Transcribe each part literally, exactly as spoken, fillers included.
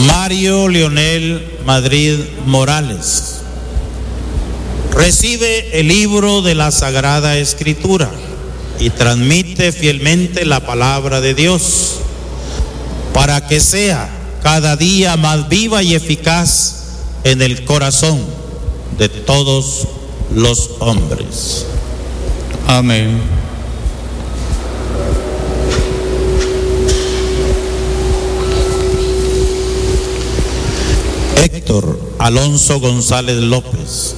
Mario Leonel Madrid Morales. Recibe el libro de la Sagrada Escritura y transmite fielmente la palabra de Dios para que sea cada día más viva y eficaz en el corazón de todos los hombres. Amén. Héctor Alonso González López.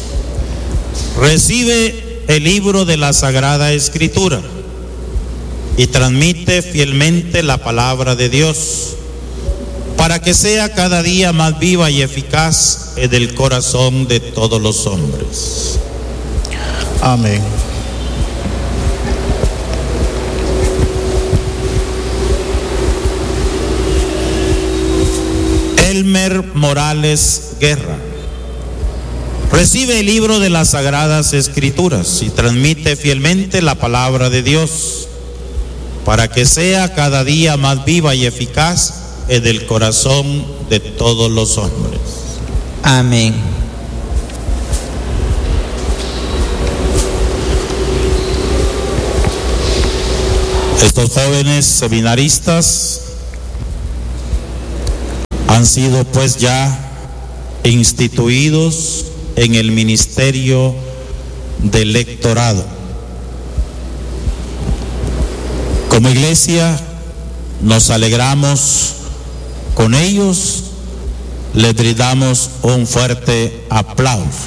Recibe el libro de la Sagrada Escritura y transmite fielmente la palabra de Dios para que sea cada día más viva y eficaz en el corazón de todos los hombres. Amén. Elmer Morales Guerra. Recibe el libro de las Sagradas Escrituras y transmite fielmente la palabra de Dios para que sea cada día más viva y eficaz en el corazón de todos los hombres. Amén. Estos jóvenes seminaristas han sido pues ya instituidos en el ministerio del lectorado. Como iglesia nos alegramos con ellos, les brindamos un fuerte aplauso.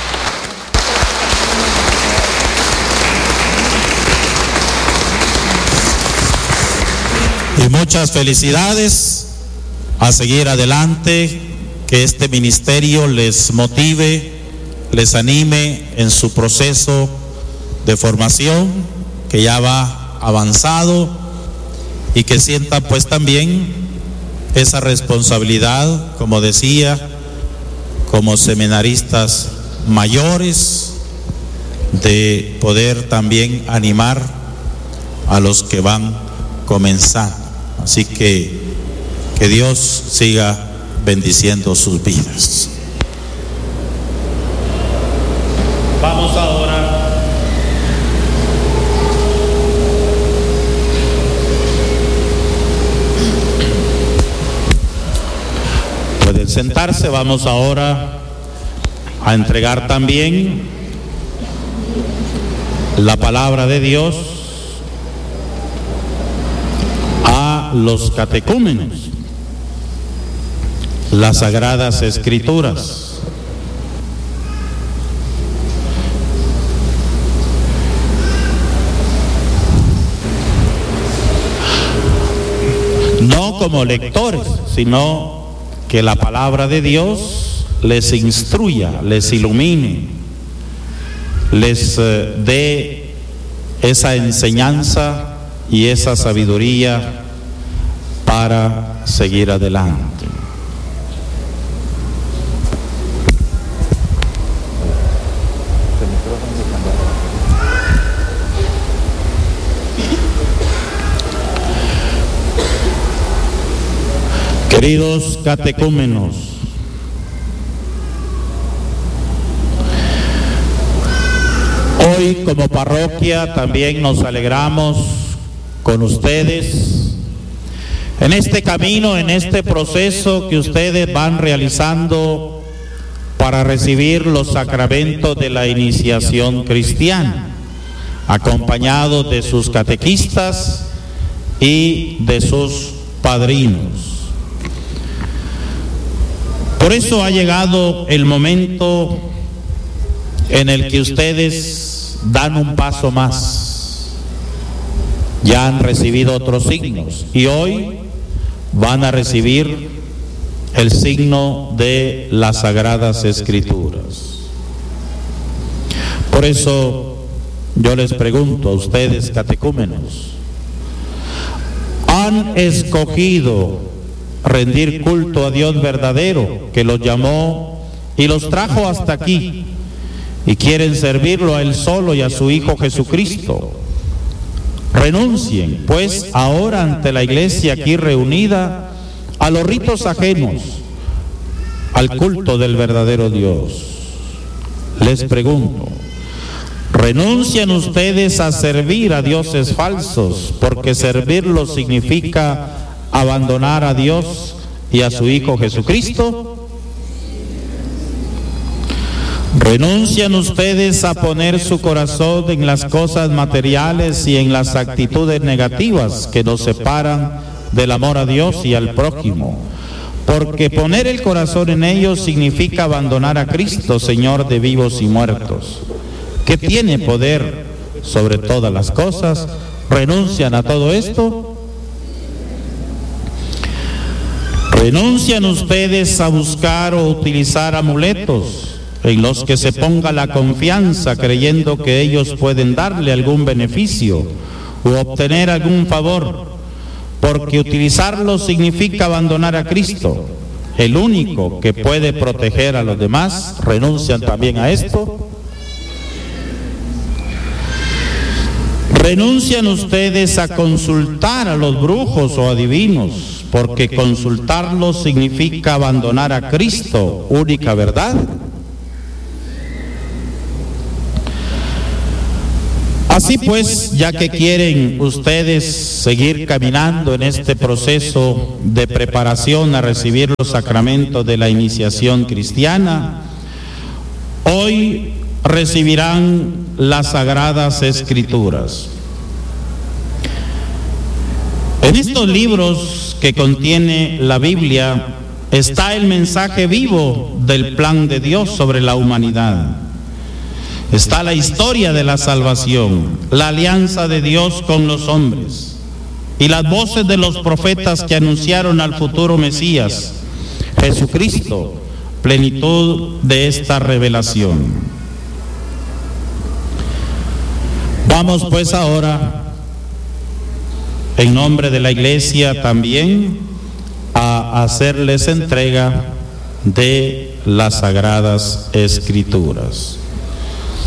Y muchas felicidades, a seguir adelante, que este ministerio les motive, les anime en su proceso de formación, que ya va avanzado, y que sientan pues también esa responsabilidad, como decía, como seminaristas mayores, de poder también animar a los que van comenzando. Así que que Dios siga bendiciendo sus vidas. Vamos ahora pueden sentarse. Vamos ahora a entregar también la palabra de Dios a los catecúmenos, las Sagradas Escrituras. No como lectores, sino que la palabra de Dios les instruya, les ilumine, les eh, dé esa enseñanza y esa sabiduría para seguir adelante. Queridos catecúmenos, hoy como parroquia también nos alegramos con ustedes en este camino, en este proceso que ustedes van realizando para recibir los sacramentos de la iniciación cristiana, acompañados de sus catequistas y de sus padrinos. Por eso ha llegado el momento en el que ustedes dan un paso más. Ya han recibido otros signos y hoy van a recibir el signo de las Sagradas Escrituras. Por eso yo les pregunto a ustedes, catecúmenos, ¿han escogido rendir culto a Dios verdadero, que los llamó y los trajo hasta aquí, y quieren servirlo a Él solo y a su Hijo Jesucristo? Renuncien, pues, ahora ante la iglesia aquí reunida a los ritos ajenos al culto del verdadero Dios. Les pregunto, ¿renuncian ustedes a servir a dioses falsos? Porque servirlos significa abandonar a Dios y a su Hijo Jesucristo. ¿Renuncian ustedes a poner su corazón en las cosas materiales y en las actitudes negativas que nos separan del amor a Dios y al prójimo? Porque poner el corazón en ellos significa abandonar a Cristo, Señor de vivos y muertos, que tiene poder sobre todas las cosas. ¿Renuncian a todo esto? ¿Renuncian ustedes a buscar o utilizar amuletos en los que se ponga la confianza, creyendo que ellos pueden darle algún beneficio u obtener algún favor? Porque utilizarlos significa abandonar a Cristo, el único que puede proteger a los demás. ¿Renuncian también a esto? ¿Renuncian ustedes a consultar a los brujos o adivinos? Porque consultarlos significa abandonar a Cristo, única verdad. Así pues, ya que quieren ustedes seguir caminando en este proceso de preparación a recibir los sacramentos de la iniciación cristiana, hoy recibirán las Sagradas Escrituras. En estos libros que contiene la Biblia está el mensaje vivo del plan de Dios sobre la humanidad. Está la historia de la salvación, la alianza de Dios con los hombres y las voces de los profetas que anunciaron al futuro Mesías, Jesucristo, plenitud de esta revelación. Vamos pues ahora, en nombre de la Iglesia también, a hacerles entrega de las Sagradas Escrituras.